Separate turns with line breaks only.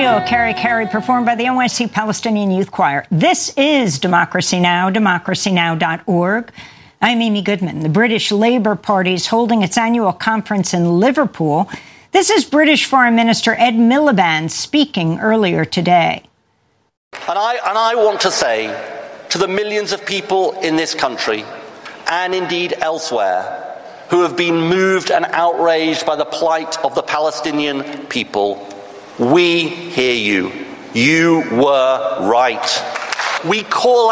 Feel, Carry, Carry, performed by the NYC Palestinian Youth Choir. This is Democracy Now!, democracynow.org. I'm Amy Goodman. The British Labour Party is holding its annual conference in Liverpool. This is British Foreign Minister Ed Miliband speaking earlier today.
And I want to say to the millions of people in this country, and indeed elsewhere, who have been moved and outraged by the plight of the Palestinian people, we hear you. You were right. We call